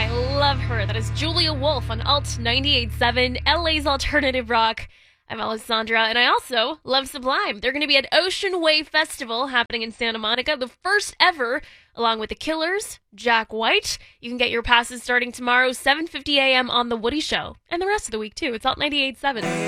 I love her. That is Julia Wolf on Alt 98.7, LA's alternative rock. I'm Alessandra, and I also love Sublime. They're going to be at Ocean Wave Festival happening in Santa Monica, the first ever, along with The Killers, Jack White. You can get your passes starting tomorrow, 7:50 a.m. on The Woody Show, and the rest of the week, too. It's Alt 98.7.